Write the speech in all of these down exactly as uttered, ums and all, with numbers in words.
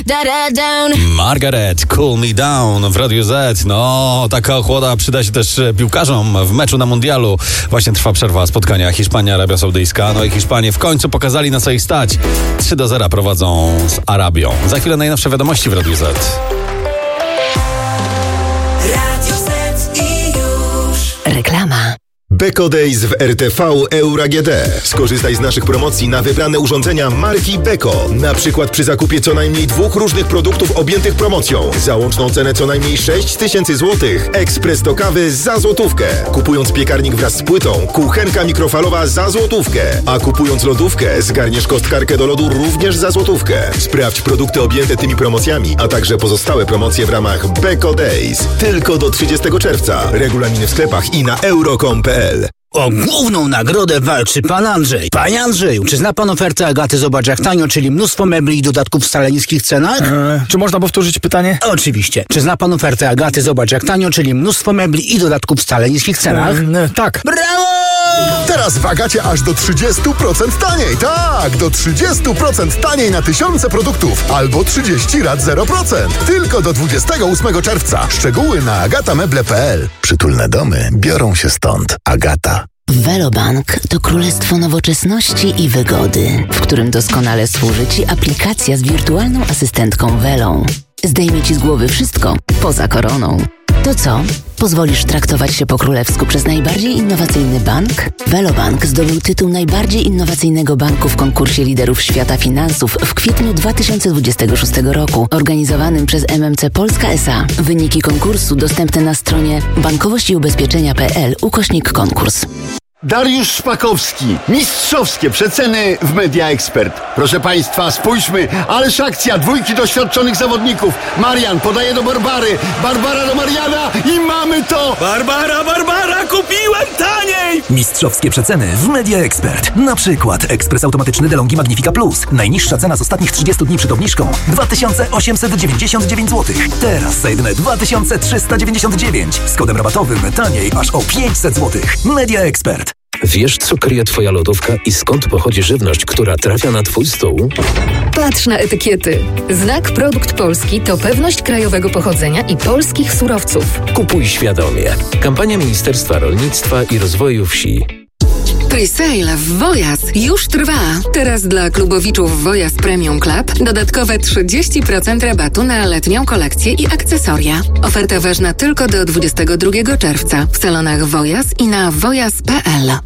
Margaret, Cool Me Down w Radiu Z. No, taka ochłoda przyda się też piłkarzom w meczu na mundialu. Właśnie trwa przerwa spotkania Hiszpania-Arabia Saudyjska. No i Hiszpanie w końcu pokazali, na co ich stać. trzy do zera prowadzą z Arabią. Za chwilę najnowsze wiadomości w Radiu Z. Radio Z i już. Reklama. Beko Days w R T V Euro A G D. Skorzystaj z naszych promocji na wybrane urządzenia marki Beko. Na przykład przy zakupie co najmniej dwóch różnych produktów objętych promocją. Za łączną cenę co najmniej sześć tysięcy złotych. Ekspres do kawy za złotówkę. Kupując piekarnik wraz z płytą, kuchenka mikrofalowa za złotówkę. A kupując lodówkę, zgarniesz kostkarkę do lodu również za złotówkę. Sprawdź produkty objęte tymi promocjami, a także pozostałe promocje w ramach Beko Days. Tylko do trzydziestego czerwca. Regulaminy w sklepach i na euro kropka com kropka p l. O główną nagrodę walczy pan Andrzej. Panie Andrzeju, czy zna pan ofertę Agaty Zobacz jak tanio, czyli mnóstwo mebli i dodatków w wcale niskich cenach? Eee, czy można powtórzyć pytanie? Oczywiście. Czy zna pan ofertę Agaty Zobacz jak tanio, czyli mnóstwo mebli i dodatków w wcale niskich cenach? Eee, tak. Brawo! Teraz w Agacie aż do trzydzieści procent taniej. Tak, do trzydzieści procent taniej na tysiące produktów. Albo trzydzieści rat zero procent. Tylko do dwudziestego ósmego czerwca. Szczegóły na agatameble kropka p l. Przytulne domy biorą się stąd. Agata. Velobank to królestwo nowoczesności i wygody, w którym doskonale służy Ci aplikacja z wirtualną asystentką Velą. Zdejmie Ci z głowy wszystko poza koroną. To co? Pozwolisz traktować się po królewsku przez najbardziej innowacyjny bank? Velobank zdobył tytuł najbardziej innowacyjnego banku w konkursie liderów świata finansów w kwietniu dwa tysiące dwudziestego szóstego roku, organizowanym przez M M C Polska S A. Wyniki konkursu dostępne na stronie bankowość i ubezpieczenia kropka p l ukośnik konkurs. Dariusz Szpakowski. Mistrzowskie przeceny w Media Expert. Proszę Państwa, spójrzmy, ależ akcja dwójki doświadczonych zawodników. Marian podaje do Barbary, Barbara do Mariana i mamy to! Barbara, Barbara, kupiłem taniej! Mistrzowskie przeceny w Media Expert. Na przykład ekspres automatyczny DeLonghi Magnifica Plus. Najniższa cena z ostatnich trzydziestu dni przed obniżką dwa tysiące osiemset dziewięćdziesiąt dziewięć złotych. Teraz za jedyne dwa tysiące trzysta dziewięćdziesiąt dziewięć. Z kodem rabatowym taniej aż o pięćset złotych. Media Expert. Wiesz, co kryje Twoja lodówka i skąd pochodzi żywność, która trafia na Twój stół? Patrz na etykiety. Znak Produkt Polski to pewność krajowego pochodzenia i polskich surowców. Kupuj świadomie. Kampania Ministerstwa Rolnictwa i Rozwoju Wsi. Presale w Wojas już trwa. Teraz dla klubowiczów Wojas Premium Club dodatkowe trzydzieści procent rabatu na letnią kolekcję i akcesoria. Oferta ważna tylko do dwudziestego drugiego czerwca w salonach Wojas i na wojas kropka p l.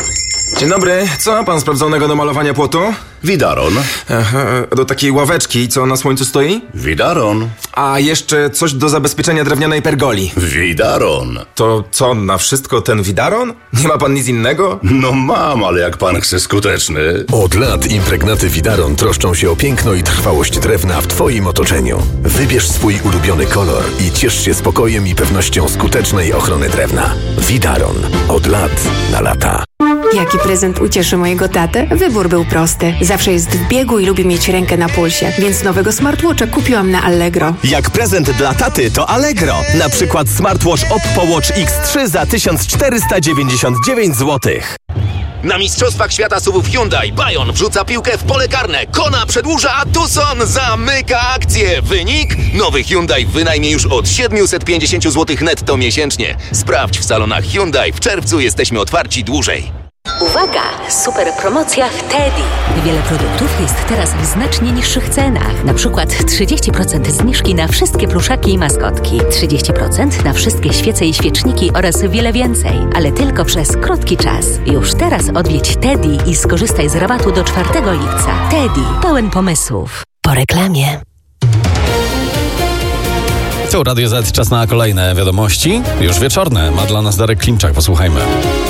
Dzień dobry, co ma pan sprawdzonego do malowania płotu? Widaron. Aha, do takiej ławeczki, co na słońcu stoi? Widaron. A jeszcze coś do zabezpieczenia drewnianej pergoli. Widaron. To co, na wszystko ten widaron? Nie ma pan nic innego? No mam, ale jak pan chce skuteczny. Od lat impregnaty Widaron troszczą się o piękno i trwałość drewna w Twoim otoczeniu. Wybierz swój ulubiony kolor i ciesz się spokojem i pewnością skutecznej ochrony drewna. Widaron. Od lat na lata. Jaki prezent ucieszy mojego tatę? Wybór był prosty. Zawsze jest w biegu i lubi mieć rękę na pulsie, więc nowego smartwatcha kupiłam na Allegro. Jak prezent dla taty to Allegro. Na przykład smartwatch Oppo Watch X trzy za tysiąc czterysta dziewięćdziesiąt dziewięć złotych. Na Mistrzostwach Świata S U V-ów Hyundai Bayon wrzuca piłkę w pole karne. Kona przedłuża, a Tucson zamyka akcję. Wynik? Nowy Hyundai w wynajmie już od siedemset pięćdziesiąt złotych netto miesięcznie. Sprawdź w salonach Hyundai. W czerwcu jesteśmy otwarci dłużej. Uwaga! Super promocja w Teddy. Wiele produktów jest teraz w znacznie niższych cenach. Na przykład trzydzieści procent zniżki na wszystkie pluszaki i maskotki. trzydzieści procent na wszystkie świece i świeczniki oraz wiele więcej. Ale tylko przez krótki czas. Już teraz odwiedź Teddy i skorzystaj z rabatu do czwartego lipca. Teddy. Pełen pomysłów. Po reklamie. Tu Radio Z, czas na kolejne wiadomości. Już wieczorne. Ma dla nas Darek Klimczak. Posłuchajmy.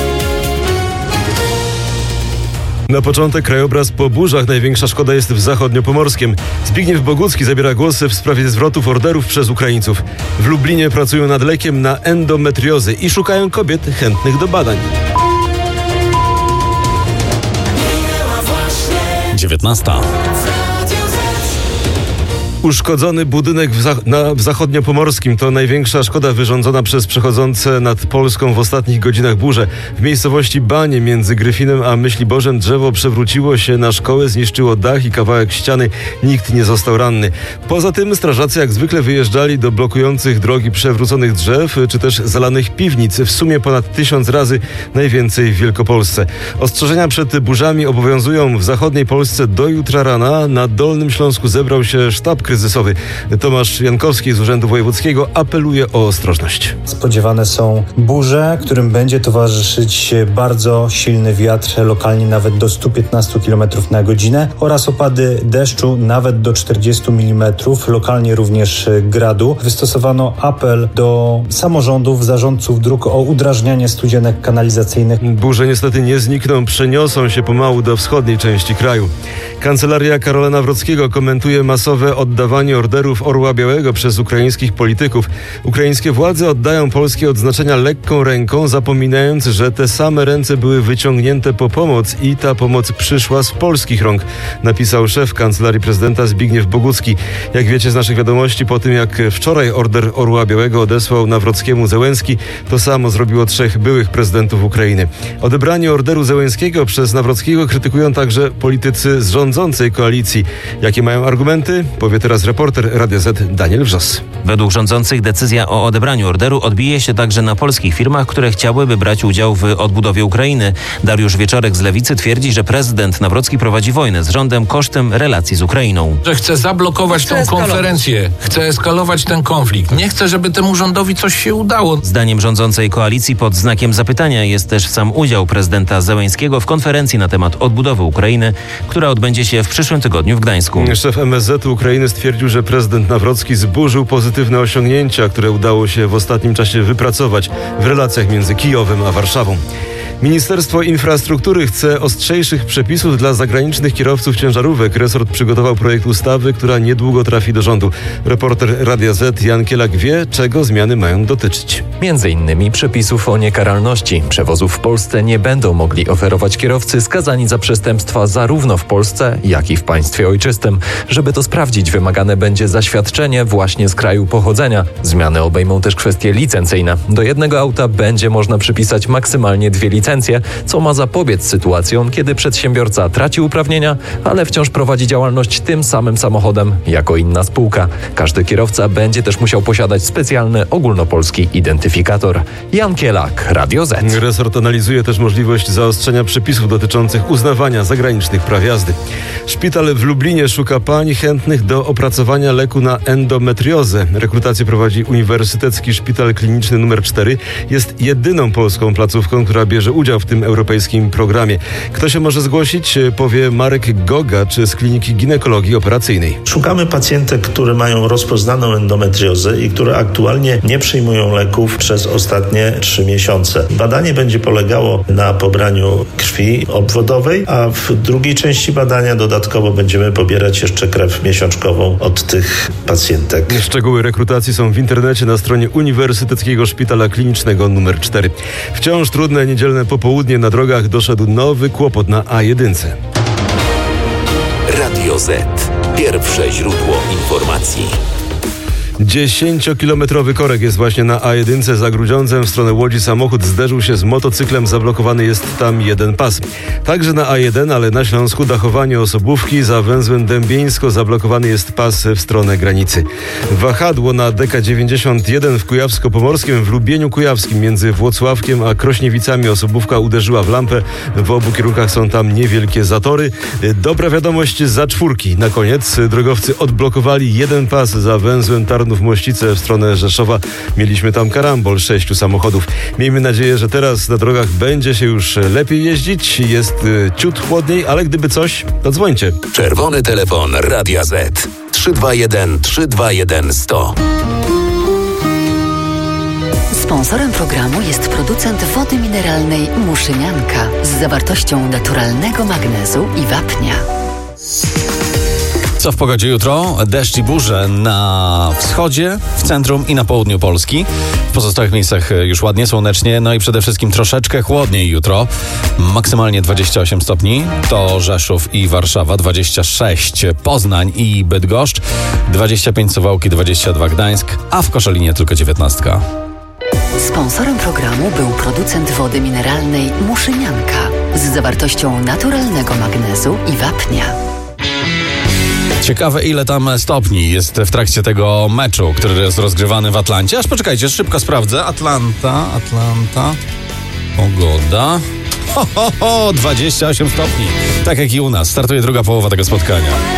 Na początek krajobraz po burzach. Największa szkoda jest w zachodniopomorskiem. Zbigniew Bogucki zabiera głos w sprawie zwrotów orderów przez Ukraińców. W Lublinie pracują nad lekiem na endometriozę i szukają kobiet chętnych do badań. dziewiętnasta. Uszkodzony budynek w, zach- na, w zachodniopomorskim to największa szkoda wyrządzona przez przechodzące nad Polską w ostatnich godzinach burze. W miejscowości Banie między Gryfinem a Myśliborzem drzewo przewróciło się na szkołę, zniszczyło dach i kawałek ściany. Nikt nie został ranny. Poza tym strażacy jak zwykle wyjeżdżali do blokujących drogi przewróconych drzew czy też zalanych piwnic. W sumie ponad tysiąc razy, najwięcej w Wielkopolsce. Ostrzeżenia przed burzami obowiązują w zachodniej Polsce do jutra rana. Na Dolnym Śląsku zebrał się sztab kryzysowy. Tomasz Jankowski z Urzędu Wojewódzkiego apeluje o ostrożność. Spodziewane są burze, którym będzie towarzyszyć bardzo silny wiatr, lokalnie nawet do stu piętnastu kilometrów na godzinę oraz opady deszczu nawet do czterdziestu milimetrów, lokalnie również gradu. Wystosowano apel do samorządów, zarządców dróg o udrażnianie studzienek kanalizacyjnych. Burze niestety nie znikną, przeniosą się pomału do wschodniej części kraju. Kancelaria Karola Nawrockiego komentuje masowe oddawanie orderów Orła Białego przez ukraińskich polityków. Ukraińskie władze oddają polskie odznaczenia lekką ręką, zapominając, że te same ręce były wyciągnięte po pomoc i ta pomoc przyszła z polskich rąk, napisał szef Kancelarii Prezydenta Zbigniew Bogucki. Jak wiecie z naszych wiadomości, po tym jak wczoraj order Orła Białego odesłał Nawrockiemu Zełenski, to samo zrobiło trzech byłych prezydentów Ukrainy. Odebranie orderu Zełenskiego przez Nawrockiego krytykują także politycy z rządzącej koalicji. Jakie mają argumenty? Powie teraz reporter Radia Z Daniel Wrzos. Według rządzących decyzja o odebraniu orderu odbije się także na polskich firmach, które chciałyby brać udział w odbudowie Ukrainy. Dariusz Wieczorek z Lewicy twierdzi, że prezydent Nawrocki prowadzi wojnę z rządem kosztem relacji z Ukrainą. Że chce zablokować chce tą eskalować. konferencję, chce eskalować ten konflikt. Nie chce, żeby temu rządowi coś się udało. Zdaniem rządzącej koalicji pod znakiem zapytania jest też sam udział prezydenta Zełenskiego w konferencji na temat odbudowy Ukrainy, która odbędzie się w przyszłym tygodniu w Gdańsku. Szef M S Z Ukrainy stwierdził, że prezydent Nawrocki zburzył pozytywne osiągnięcia, które udało się w ostatnim czasie wypracować w relacjach między Kijowem a Warszawą. Ministerstwo Infrastruktury chce ostrzejszych przepisów dla zagranicznych kierowców ciężarówek. Resort przygotował projekt ustawy, która niedługo trafi do rządu. Reporter Radia Z Jan Kielak wie, czego zmiany mają dotyczyć. Między innymi przepisów o niekaralności. Przewozów w Polsce nie będą mogli oferować kierowcy skazani za przestępstwa zarówno w Polsce, jak i w państwie ojczystym. Żeby to sprawdzić, wymagane będzie zaświadczenie właśnie z kraju pochodzenia. Zmiany obejmą też kwestie licencyjne. Do jednego auta będzie można przypisać maksymalnie dwie licencje, co ma zapobiec sytuacjom, kiedy przedsiębiorca traci uprawnienia, ale wciąż prowadzi działalność tym samym samochodem jako inna spółka. Każdy kierowca będzie też musiał posiadać specjalny ogólnopolski identyfikator. Jan Kielak, Radio Z. Resort analizuje też możliwość zaostrzenia przepisów dotyczących uznawania zagranicznych praw jazdy. Szpital w Lublinie szuka pań chętnych do opracowania leku na endometriozę. Rekrutację prowadzi Uniwersytecki Szpital Kliniczny numer cztery. Jest jedyną polską placówką, która bierze udział w tym europejskim programie. Kto się może zgłosić? Powie Marek Gogacz z Kliniki Ginekologii Operacyjnej. Szukamy pacjentek, które mają rozpoznaną endometriozę i które aktualnie nie przyjmują leków przez ostatnie trzy miesiące. Badanie będzie polegało na pobraniu krwi obwodowej, a w drugiej części badania dodatkowo będziemy pobierać jeszcze krew miesiączkową od tych pacjentek. Szczegóły rekrutacji są w internecie na stronie Uniwersyteckiego Szpitala Klinicznego numer cztery. Wciąż trudne niedzielne popołudnie na drogach doszedł nowy kłopot na A jeden. Radio Z. Pierwsze źródło informacji. Dziesięciokilometrowy korek jest właśnie na A jeden za Grudziądzem. W stronę Łodzi samochód zderzył się z motocyklem. Zablokowany jest tam jeden pas. Także na A jeden, ale na Śląsku dachowanie Osobówki. Za węzłem Dębieńsko zablokowany jest pas w stronę granicy. Wahadło na D K dziewięćdziesiąt jeden w Kujawsko-Pomorskim. W Lubieniu Kujawskim między Włocławkiem a Krośniewicami Osobówka uderzyła w lampę. W obu kierunkach są tam niewielkie zatory. Dobra wiadomość za czwórki. Na koniec drogowcy odblokowali jeden pas za węzłem Tarnów w Mościce w stronę Rzeszowa. Mieliśmy tam karambol sześciu samochodów. Miejmy nadzieję, że teraz na drogach będzie się już lepiej jeździć. Jest y, ciut chłodniej, ale gdyby coś, to dzwońcie. Czerwony telefon Radia Z. trzy dwa jeden trzy dwa jeden sto. Sponsorem programu jest producent wody mineralnej Muszynianka z zawartością naturalnego magnezu i wapnia. Co w pogodzie jutro? Deszcz i burze na wschodzie, w centrum i na południu Polski. W pozostałych miejscach już ładnie, słonecznie, no i przede wszystkim troszeczkę chłodniej jutro. Maksymalnie dwadzieścia osiem stopni. To Rzeszów i Warszawa, dwadzieścia sześć Poznań i Bydgoszcz, dwadzieścia pięć Suwałki, dwadzieścia dwa Gdańsk, a w Koszalinie tylko dziewiętnaście. Sponsorem programu był producent wody mineralnej Muszynianka z zawartością naturalnego magnezu i wapnia. Ciekawe, ile tam stopni jest w trakcie tego meczu, który jest rozgrywany w Atlancie. Aż poczekajcie, szybko sprawdzę. Atlanta, Atlanta, pogoda. Ho, ho, ho, dwadzieścia osiem stopni. Tak jak i u nas. Startuje druga połowa tego spotkania.